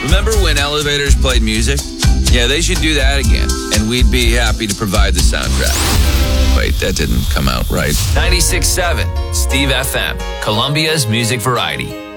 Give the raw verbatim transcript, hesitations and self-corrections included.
Remember when elevators played music? Yeah, they should do that again, and we'd be happy to provide the soundtrack. Wait, that didn't come out right. ninety-six point seven, Steve F M, Columbia's Music Variety.